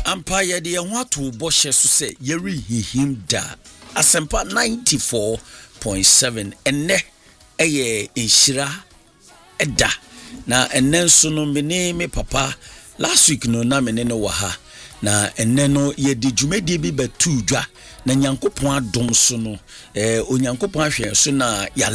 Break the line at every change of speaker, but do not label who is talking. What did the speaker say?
ampa yɛde yɛn ho ato bɔhyɛ so sɛ yɛri hihim da Asempa 94.7 enne ɛyɛ nhyira ɛda na enne nso no me papa last week no na me ne no wɔ ha na enne no yɛde dwumadie bi bɛtu dwa na Nyankopɔn adom so no onyankopɔn ahwɛ so na